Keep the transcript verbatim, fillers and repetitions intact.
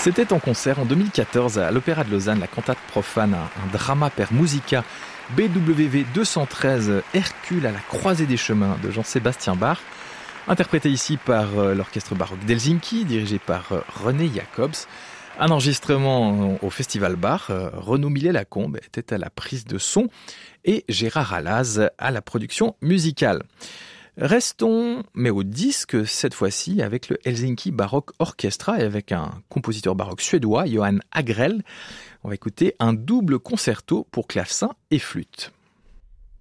C'était en concert en deux mille quatorze à l'Opéra de Lausanne, la cantate profane, un, un drama per musica B W V deux cent treize, Hercule à la croisée des chemins de Jean-Sébastien Bach, interprété ici par l'orchestre baroque d'Helsinki, dirigé par René Jacobs. Un enregistrement au Festival Bach. Renaud Millet-Lacombe était à la prise de son et Gérard Alaz à la production musicale. Restons, mais au disque, cette fois-ci, avec le Helsinki Baroque Orchestra et avec un compositeur baroque suédois, Johan Agrell. On va écouter un double concerto pour clavecin et flûte.